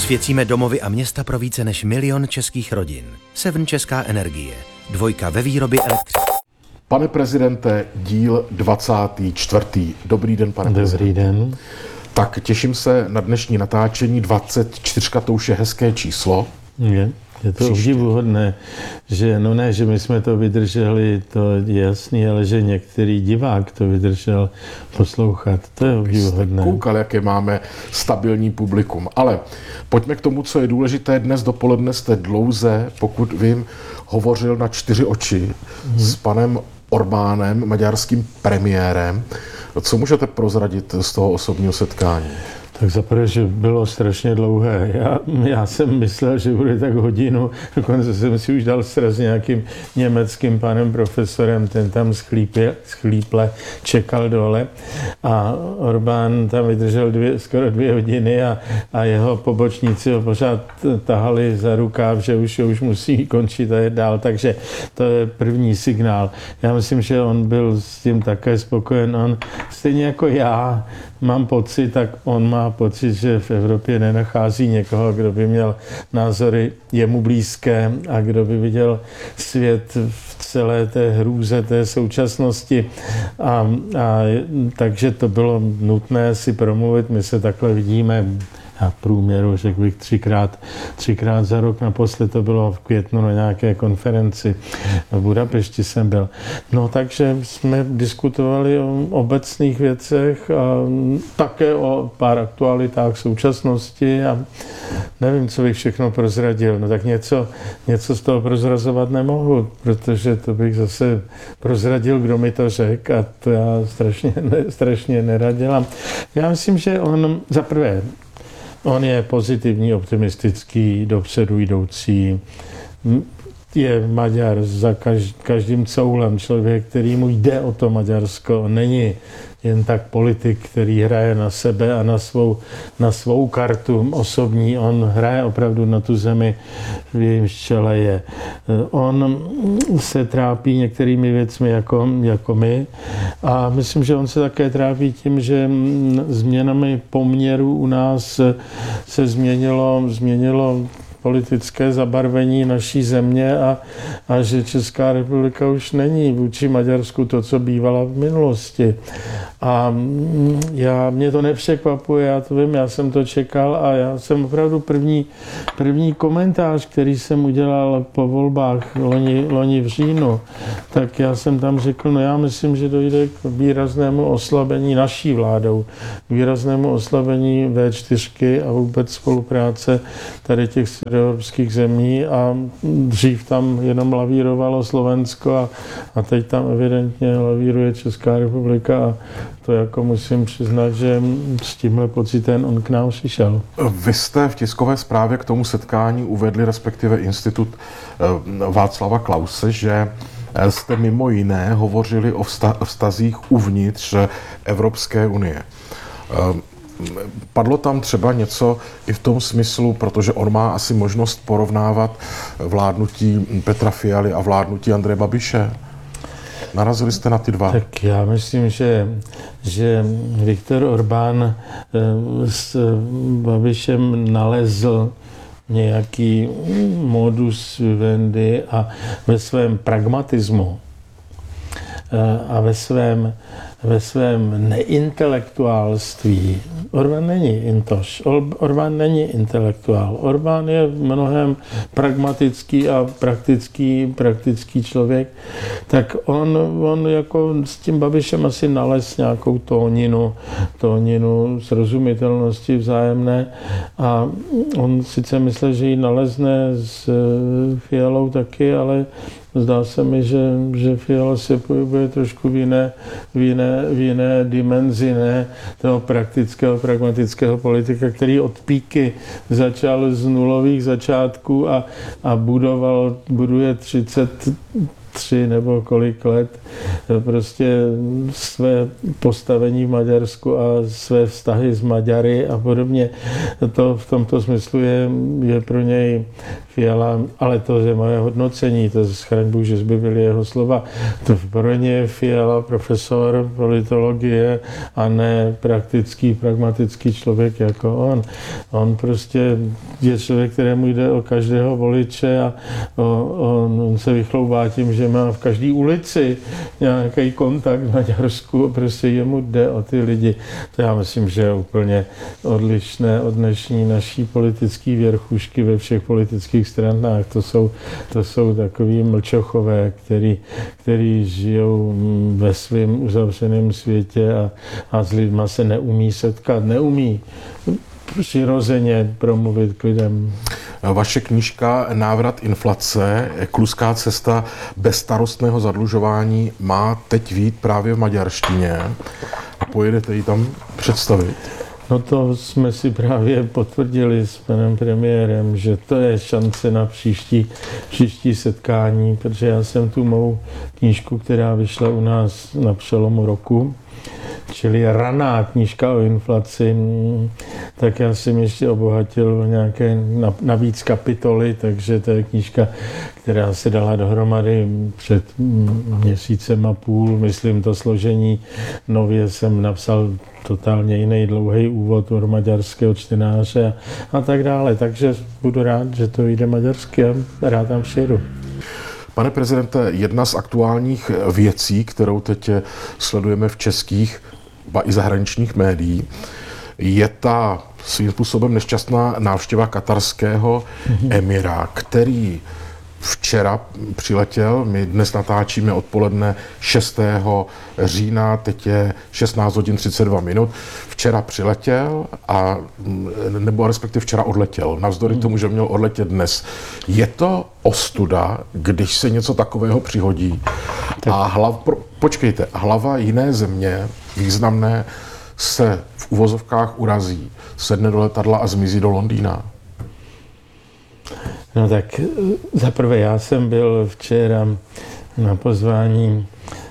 Osvěcíme domovy a města pro více než 1 000 000 českých rodin. Seven Česká energie. 2 ve výrobě elektřiny. Pane prezidente, díl 24. Dobrý den, pane prezidente. Dobrý den. Tak těším se na dnešní natáčení. 24, to už je hezké číslo. Je to obdivuhodné, že že my jsme to vydrželi, to je jasný, ale že některý divák to vydržel poslouchat, to je obdivuhodné. Koukal, jaké máme stabilní publikum. Ale pojďme k tomu, co je důležité. Dnes dopoledne jste dlouze, pokud vím, hovořil na 4 oči s panem Orbánem, maďarským premiérem. Co můžete prozradit z toho osobního setkání? Tak zaprvé, že bylo strašně dlouhé. Já jsem myslel, že bude tak hodinu, dokonce jsem si už dal sraz s nějakým německým panem profesorem, ten tam schlíple čekal dole a Orbán tam vydržel skoro 2 hodiny a jeho pobočníci ho pořád tahali za rukáv, že už musí končit a jít dál, takže to je první signál. Já myslím, že on byl s tím také spokojen. On stejně jako já mám pocit, tak on má pocit, že v Evropě nenachází někoho, kdo by měl názory jemu blízké a kdo by viděl svět v celé té hrůze té současnosti. Takže to bylo nutné si promluvit. My se takhle vidíme v průměru, řekl bych, 3krát za rok. Naposled to bylo v květnu na nějaké konferenci. V Budapešti jsem byl. No, takže jsme diskutovali o obecných věcech a také o pár aktualitách současnosti a nevím, co bych všechno prozradil. No tak něco z toho prozrazovat nemohu, protože to bych zase prozradil, kdo mi to řekl a to já strašně nerad dělám. Já myslím, že on zaprvé on je pozitivní, optimistický, dopředu jdoucí, je Maďar za každým coulem, člověk, který mu jde o to Maďarsko. On není jen tak politik, který hraje na sebe a na svou kartu osobní. On hraje opravdu na tu zemi, v jejím čele je. On se trápí některými věcmi jako my a myslím, že on se také trápí tím, že změnami poměrů u nás se změnilo politické zabarvení naší země a že Česká republika už není vůči Maďarsku to, co bývala v minulosti. A mě to nepřekvapuje, já to vím, já jsem to čekal a já jsem opravdu první komentář, který jsem udělal po volbách loni v říjnu, tak já jsem tam řekl, já myslím, že dojde k výraznému oslabení naší vládou, k výraznému oslabení V4 a vůbec spolupráce tady těch středoevropských zemí a dřív tam jenom lavírovalo Slovensko a teď tam evidentně lavíruje Česká republika a to jako musím přiznat, že s tímhle pocitem on k nám přišel. Vy jste v tiskové zprávě k tomu setkání uvedli, respektive Institut Václava Klause, že jste mimo jiné hovořili o vztazích uvnitř Evropské unie. Padlo tam třeba něco i v tom smyslu, protože on má asi možnost porovnávat vládnutí Petra Fialy a vládnutí Andreje Babiše. Narazili jste na ty dva? Tak já myslím, že Viktor Orbán s Babišem nalezl nějaký modus vivendi a ve svém pragmatismu a ve svém neintelektuálství. Orbán není intoš, Orbán není intelektuál. Orbán je mnohem pragmatický a praktický člověk. Tak on jako s tím Babišem asi nalez nějakou tóninu srozumitelnosti vzájemné a on sice myslel, že ji nalezne s Fialou taky, ale zdá se mi, že Fiala se pohybuje trošku v jiné dimenzi, ne toho praktického, pragmatického politika, který od píky začal z nulových začátků a buduje 3 nebo kolik let prostě své postavení v Maďarsku a své vztahy s Maďary a podobně. To v tomto smyslu je pro něj Fiala, ale to je moje hodnocení, to schraň Bůh, že zbyly jeho slova. To pro ně je Fiala profesor politologie a ne praktický, pragmatický člověk jako on. On prostě je člověk, kterému jde o každého voliče a on se vychloubá tím, že má v každé ulici nějaký kontakt v Maďarsku, prostě jemu jde o ty lidi. To já myslím, že je úplně odlišné od dnešní naší politické věrchušky ve všech politických stranách. To jsou takový mlčochové, který žijou ve svém uzavřeném světě a s lidma se neumí setkat, neumí přirozeně promluvit k lidem. Vaše knížka Návrat inflace, kluská cesta bezstarostného zadlužování má teď vyjít právě v maďarštině a pojedete ji tam představit. No to jsme si právě potvrdili s panem premiérem, že to je šance na příští setkání, protože já jsem tu mou knížku, která vyšla u nás na přelomu roku, čili raná knížka o inflaci, tak já jsem ještě obohatil nějaké navíc kapitoly, takže to je knížka, která se dala dohromady před měsícem a půl, myslím to složení. Nově jsem napsal totálně jiný dlouhý úvod od maďarského čtenáře a tak dále, takže budu rád, že to jde maďarsky a rád tam přijedu. Pane prezidente, jedna z aktuálních věcí, kterou teď sledujeme v českých, ba i zahraničních médií, je ta svým způsobem nešťastná návštěva katarského emira, který včera přiletěl, my dnes natáčíme odpoledne 6. října, teď je 16 hodin 32 minut, včera přiletěl nebo respektive včera odletěl, navzdory tomu, že měl odletět dnes. Je to ostuda, když se něco takového přihodí a hlava jiné země, významné, se v uvozovkách urazí, sedne do letadla a zmizí do Londýna? No tak zaprvé já jsem byl včera na pozvání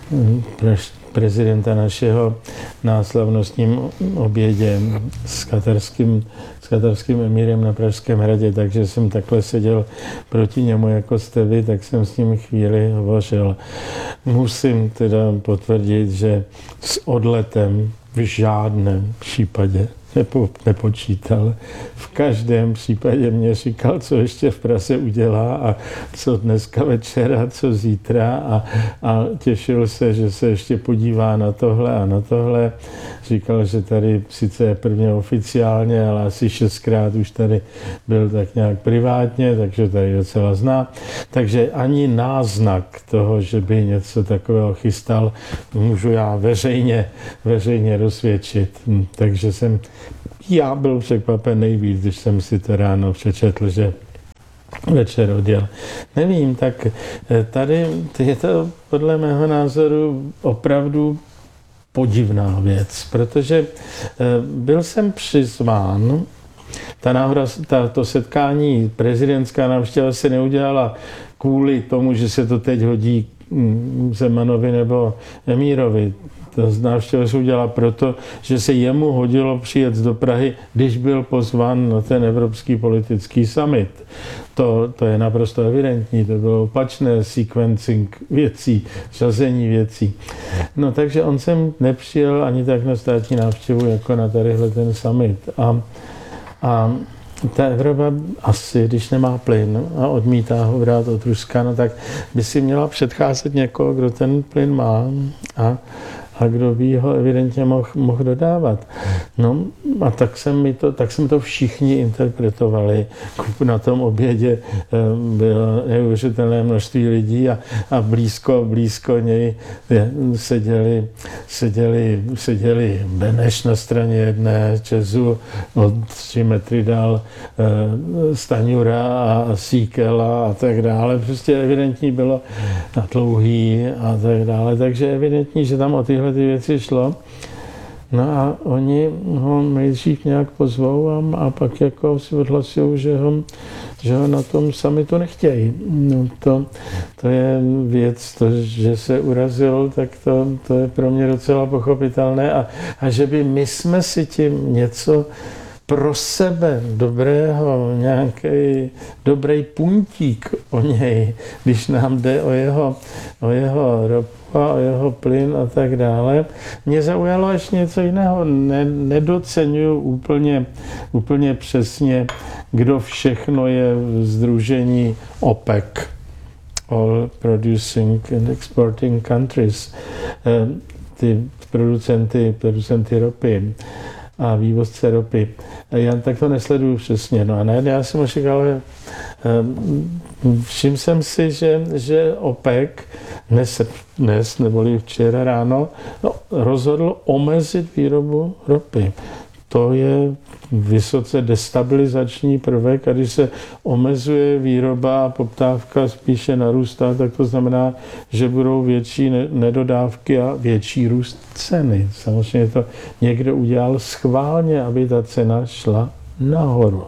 prezidenta našeho na slavnostním obědě s katarským emírem na Pražském hradě, takže jsem takhle seděl proti němu, jako jste vy, tak jsem s ním chvíli hovořil. Musím teda potvrdit, že s odletem v žádném případě nepočítal. V každém případě mě říkal, co ještě v Praze udělá a co dneska večer a co zítra a těšil se, že se ještě podívá na tohle a na tohle. Říkal, že tady sice je prvně oficiálně, ale asi 6krát už tady byl tak nějak privátně, takže tady docela zná. Takže ani náznak toho, že by něco takového chystal, můžu já veřejně rozsvědčit. Takže já byl překvapen nejvíc, když jsem si to ráno přečetl, že večer odjel. Nevím, tak tady je to podle mého názoru opravdu podivná věc, protože byl jsem přizván, to setkání, prezidentská návštěva se neudělala kvůli tomu, že se to teď hodí Zemanovi nebo Emírovi. Ta návštěva se udělala proto, že se jemu hodilo přijet do Prahy, když byl pozván na ten Evropský politický summit. To je naprosto evidentní, to bylo opačné sequencing věcí, řazení věcí. No takže on sem nepřijel ani tak na státní návštěvu, jako na tadyhle ten summit. A ta Evropa asi, když nemá plyn a odmítá ho brát od Ruska, no tak by si měla předcházet někoho, kdo ten plyn má a kdo by ho evidentně mohl dodávat. No a tak jsme to všichni interpretovali. Na tom obědě bylo neuvěřitelné množství lidí a blízko něj seděli Beneš na straně jedné, Česu o 3 metry dál, Staňura a Síkela a tak dále. Prostě evidentní bylo a Dlouhý a tak dále. Takže evidentní, že tam o tyhle ty věci šlo. No a oni ho nejdřív nějak pozvou a pak jako si odhlasují, že ho na tom summitu nechtějí. No to je věc, to, že se urazil, tak to je pro mě docela pochopitelné a že by my jsme si tím něco pro sebe dobrého, nějaký dobrý puntík o něj, když nám jde o jeho ropu a o jeho plyn a tak dále. Mě zaujalo až něco jiného. Nedoceňuji úplně přesně, kdo všechno je v sdružení OPEC, All Producing and Exporting Countries, ty producenty ropy a vývozce ropy. Já tak to nesleduju přesně. No a ne, já jsem očekal, všiml jsem si, že OPEC dnes neboli včera ráno rozhodl omezit výrobu ropy. To je vysoce destabilizační prvek a když se omezuje výroba a poptávka spíše narůstá, tak to znamená, že budou větší nedodávky a větší růst ceny. Samozřejmě to někdo udělal schválně, aby ta cena šla nahoru.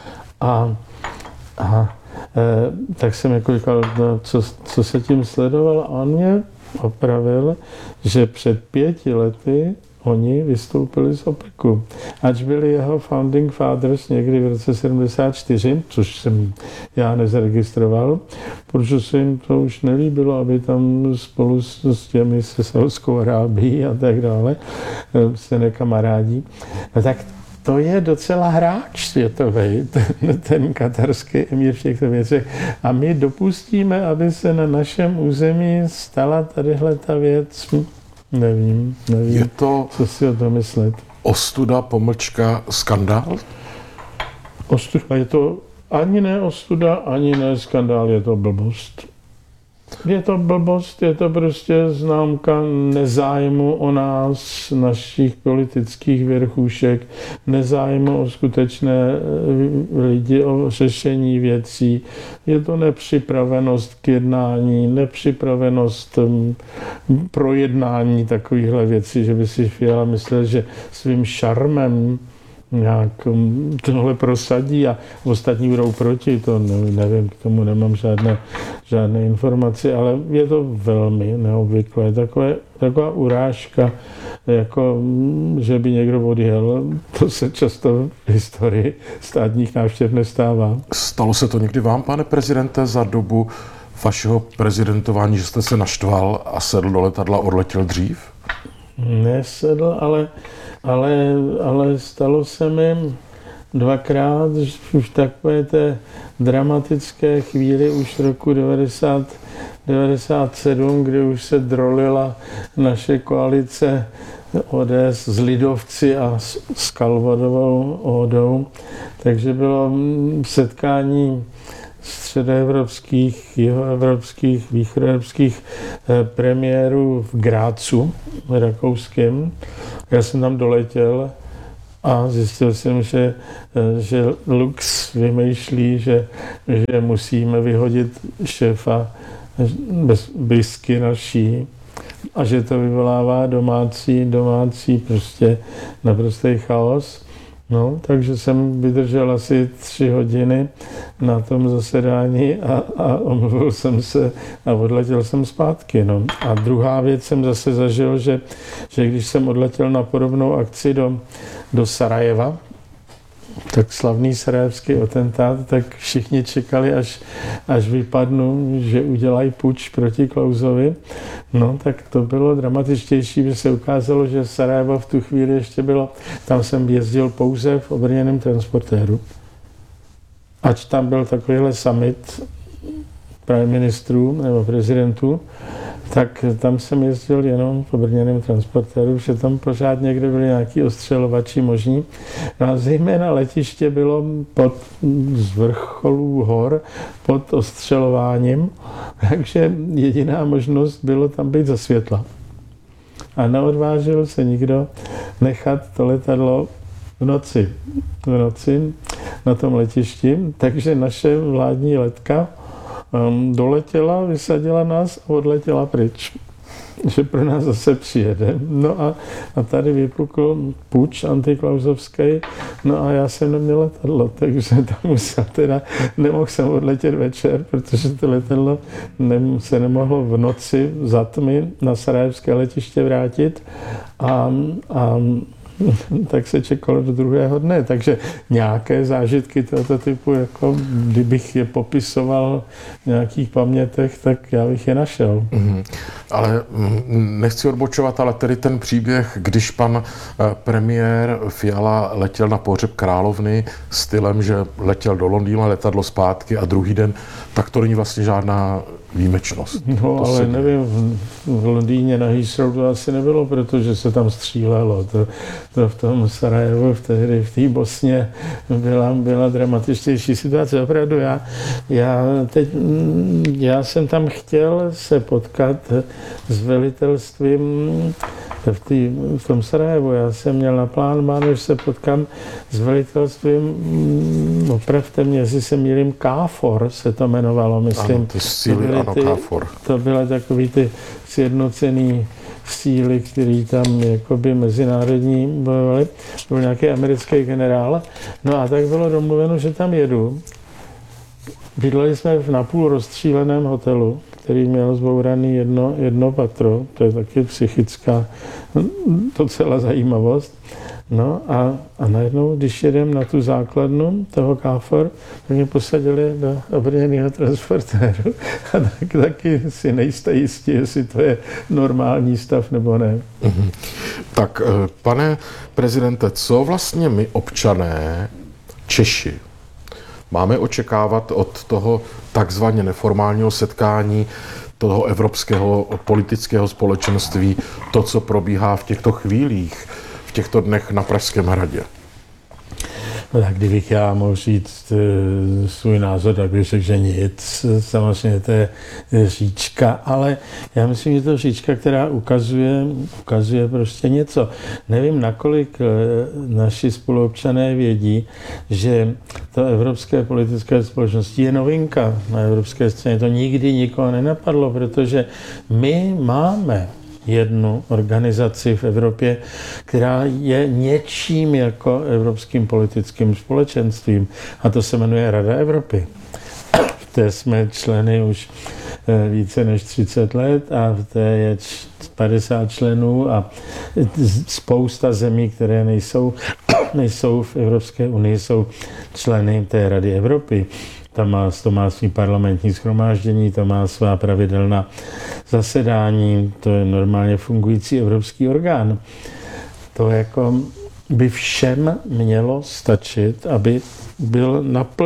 Tak jsem jako říkal, no, co se tím sledoval, a on mě opravil, že před 5 lety oni vystoupili z OPECu. Ač byli jeho founding fathers někdy v roce 74, což jsem já nezaregistroval, protože se jim to už nelíbilo, aby tam spolu s těmi se Saudskou Arábií a tak dále se nekamarádí. No tak to je docela hráč světový, ten katarský emír v těchto věcech. A my dopustíme, aby se na našem území stala tadyhle ta věc. Nevím, je to co si o to myslet. Ostuda, pomlčka, skandál? Ostuda, je to ani ne ostuda, ani ne skandál, je to blbost. Je to blbost, je to prostě známka nezájmu o nás, našich politických věrchušek, nezájmu o skutečné lidi, o řešení věcí. Je to nepřipravenost k jednání, nepřipravenost pro jednání takovýchhle věcí, že by si Fiala myslel, že svým šarmem nějak tohle prosadí a ostatní budou proti, to nevím, k tomu nemám žádné informace, ale je to velmi neobvyklé. Taková urážka, jako že by někdo odjel, to se často v historii státních návštěv nestává. Stalo se to někdy vám, pane prezidente, za dobu vašeho prezidentování, že jste se naštval a sedl do letadla, odletěl dřív? Nesedl, ale stalo se mi 2krát už takové té dramatické chvíli už roku 97, kdy už se drolila naše koalice ODS s lidovci a s Kalvodovou Odou. Takže bylo setkání středoevropských, jihoevropských, východoevropských premiérů v Grácu, rakouském. Já jsem tam doletěl a zjistil jsem, že Lux vymýšlí, že musíme vyhodit šéfa BISky naší a že to vyvolává domácí prostě naprostý chaos. No, takže jsem vydržel asi 3 hodiny na tom zasedání a omluvil jsem se a odletěl jsem zpátky. No. A druhá věc jsem zase zažil, že když jsem odletěl na podobnou akci do Sarajeva, tak slavný sarajevský atentát, tak všichni čekali, až vypadnu, že udělají puč proti Klausovi. No, tak to bylo dramatičtější, že se ukázalo, že Sarajevo v tu chvíli ještě bylo, tam jsem jezdil pouze v obrněném transportéru. Ač tam byl takovýhle summit prime ministrů nebo prezidentů, tak tam jsem jezdil jenom v obrněném transportéru, že tam pořád někde byli nějaký ostřelovači možní. No a zejména letiště bylo z vrcholů hor pod ostřelováním, takže jediná možnost bylo tam být za světla. A neodvážil se nikdo nechat to letadlo v noci na tom letišti, takže naše vládní letka doletěla, vysadila nás a odletěla pryč. že pro nás zase přijede. No a tady vypukl puč antiklausovský, no a já jsem neměl letadlo, takže tam musel nemohl jsem odletět večer, protože to letadlo se nemohlo v noci za tmy na sarajevské letiště vrátit a tak se čekalo do druhého dne. Takže nějaké zážitky tohoto typu, jako kdybych je popisoval v nějakých pamětech, tak já bych je našel. Ale nechci odbočovat, ale tedy ten příběh, když pan premiér Fiala letěl na pohřeb královny stylem, že letěl do Londýna, letadlo zpátky a druhý den, tak to není vlastně žádná výjimečnost. No, to ale nevím, v Londýně na Heathrow to asi nebylo, protože se tam střílelo. To v tom Sarajevu, v té Bosně byla dramatičtější situace. Opravdu já jsem tam chtěl se potkat s velitelstvím v tom Sarajevu. Já jsem měl naplánováno, že se potkám s velitelstvím, opravte mě, jestli se mýlím, KFOR se to jmenovalo, myslím. Ano, ty síly, KFOR. To byly takový ty sjednocený síly, který tam jakoby mezinárodní bojovali. Byl nějaký americký generál. No a tak bylo domluveno, že tam jedu. Bydleli jsme v napůl rozstříleném hotelu, který měl zbouraný jedno patro. To je taky psychická docela zajímavost. No a najednou, když jedem na tu základnu toho KFOR, tak mě posadili do obrněného transportéru a taky si nejste jistí, jestli to je normální stav nebo ne. Tak, pane prezidente, co vlastně my občané, Češi, máme očekávat od toho takzvaně neformálního setkání toho evropského politického společenství, to, co probíhá v těchto chvílích, v těchto dnech na Pražském hradě? No tak kdybych já mohl říct svůj názor, tak bych řekl, že nic. Samozřejmě to je říčka, ale já myslím, že to je říčka, která ukazuje prostě něco. Nevím, nakolik naši spoluobčané vědí, že to evropské politické společnosti je novinka na evropské scéně. To nikdy nikoho nenapadlo, protože my máme jednu organizaci v Evropě, která je něčím jako evropským politickým společenstvím, a to se jmenuje Rada Evropy. V té jsme členy už více než 30 let a v té je 50 členů a spousta zemí, které nejsou v Evropské unii, jsou členy té Rady Evropy. To má svý parlamentní shromáždění, to má svá pravidelná zasedání, to je normálně fungující evropský orgán. To jako by všem mělo stačit, aby byl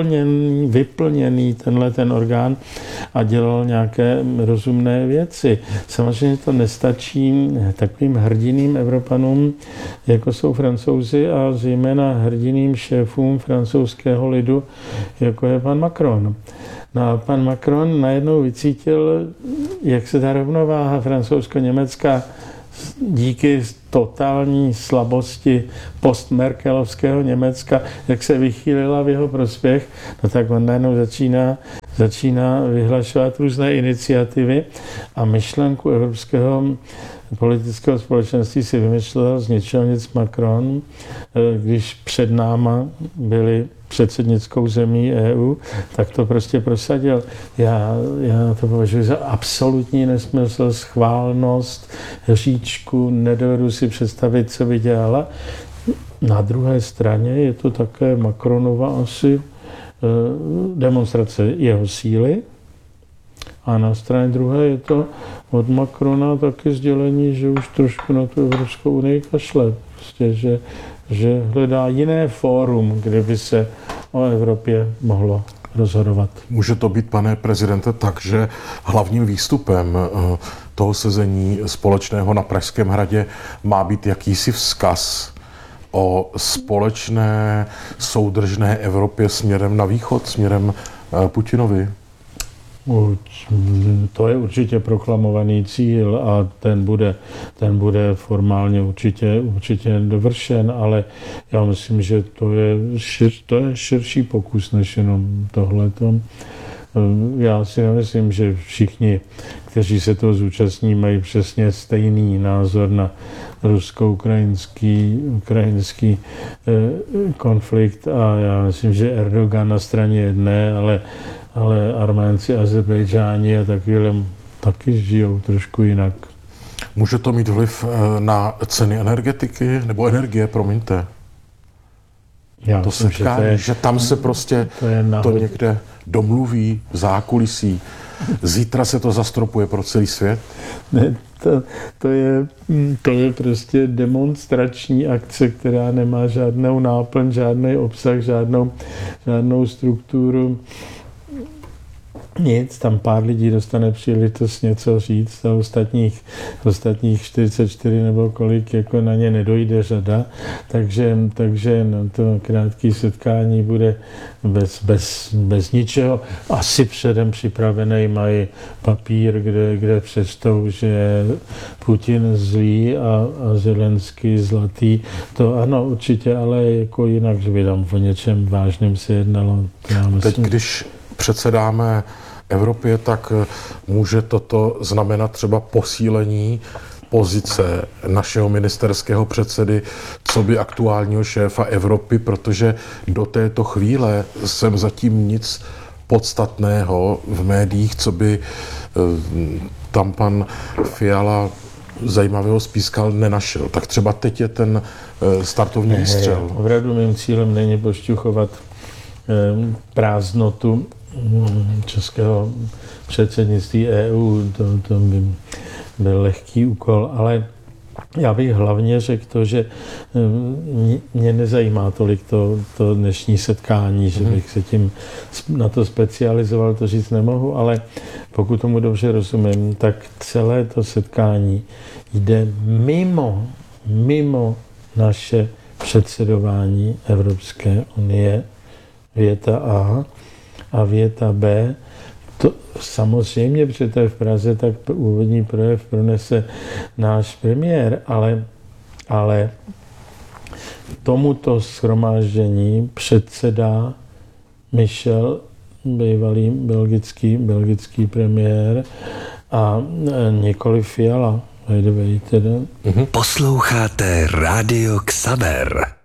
vyplněný ten orgán a dělal nějaké rozumné věci. Samozřejmě to nestačí takovým hrdinným Evropanům, jako jsou Francouzi a zejména hrdinným šéfům francouzského lidu, jako je pan Macron. No a pan Macron najednou vycítil, jak se ta rovnováha francouzsko-německá díky totální slabosti postmerkelovského Německa, jak se vychýlila v jeho prospěch, no tak on najednou začíná vyhlašovat různé iniciativy a myšlenku evropského politického společenství si vymyslel z ničeho nic Macron, když před náma byli předsednickou zemí EU, tak to prostě prosadil. Já to považuji za absolutní nesmysl, schválnost, říčku, nedovedu si představit, co by dělala. Na druhé straně je to také Macronova asi demonstrace jeho síly a na straně druhé je to od Macrona taky sdělení, že už trošku na tu Evropskou unii kašle. Prostě, že hledá jiné fórum, kde by se o Evropě mohlo rozhodovat. Může to být, pane prezidente, tak, že hlavním výstupem toho sezení společného na Pražském hradě má být jakýsi vzkaz o společné soudržné Evropě směrem na východ, směrem Putinovi? To je určitě proklamovaný cíl a ten bude formálně určitě dovršen, ale já myslím, že to je širší pokus než jenom tohleto. Já si nemyslím, že všichni, kteří se toho zúčastní, mají přesně stejný názor na rusko-ukrajinský konflikt a já myslím, že Erdogan na straně jedné, ale Arménci, Azerbejdžáni a takovýhle taky žijou trošku jinak. Může to mít vliv na ceny energetiky, nebo energie, promiňte? Já To myslím, setkání, že tam se prostě to někde domluví v zákulisí. Zítra se to zastropuje pro celý svět? Ne, to je prostě demonstrační akce, která nemá žádnou náplň, žádný obsah, žádnou strukturu. Nic, tam pár lidí dostane příležitost něco říct a ostatních 44 nebo kolik jako na ně nedojde řada, takže na to krátké setkání bude bez ničeho. Asi předem připravený mají papír, kde přečtou, že Putin zlý a Zelenský zlatý. To ano, určitě, ale jako jinak, že by tam o něčem vážném se jednalo. Teď, když předsedáme Evropě, tak může toto znamenat třeba posílení pozice našeho ministerského předsedy coby aktuálního šéfa Evropy, protože do této chvíle jsem zatím nic podstatného v médiích, co by tam pan Fiala zajímavého spískal nenašel. Tak třeba teď je ten startovní výstřel. Opravdu mým cílem není pošťuchovat prázdnotu českého předsednictví EU, to by byl lehký úkol, ale já bych hlavně řekl to, že mě nezajímá tolik to dnešní setkání, že bych se tím na to specializoval, to říct nemohu, ale pokud tomu dobře rozumím, tak celé to setkání jde mimo naše předsedování Evropské unie, věta A, a věta B, to samozřejmě, protože to je v Praze, tak úvodní projev pronese náš premiér, ale tomuto shromáždění předsedá Michel, bývalý belgický premiér, a nikoli Fiala. Posloucháte Rádio Xaver.